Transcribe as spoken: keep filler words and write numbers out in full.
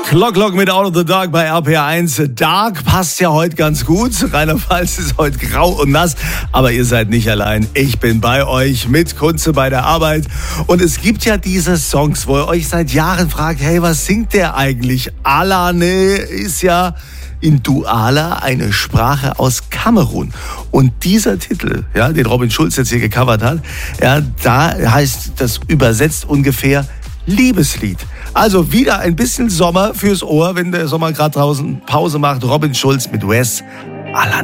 Clock Clock mit Out of the Dark bei R P R eins. Dark passt ja heute ganz gut. Rheinland-Pfalz ist heute grau und nass. Aber ihr seid nicht allein. Ich bin bei euch mit Kunze bei der Arbeit. Und es gibt ja diese Songs, wo ihr euch seit Jahren fragt, hey, was singt der eigentlich? Alane ist ja in Duala eine Sprache aus Kamerun. Und dieser Titel, ja, den Robin Schulz jetzt hier gecovert hat, ja, da heißt das übersetzt ungefähr Liebeslied. Also wieder ein bisschen Sommer fürs Ohr, wenn der Sommer gerade draußen Pause macht. Robin Schulz mit Wes Alane.